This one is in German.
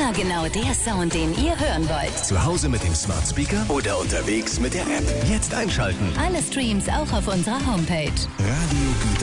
Immer genau der Sound, den ihr hören wollt. Zu Hause mit dem Smart Speaker oder unterwegs mit der App. Jetzt einschalten. Alle Streams auch auf unserer Homepage. Radio Güte.